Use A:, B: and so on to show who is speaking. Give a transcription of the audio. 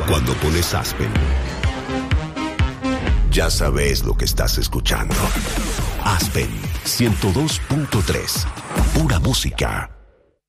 A: Cuando pones Aspen, ya sabes lo que estás escuchando. Aspen 102.3. Pura música.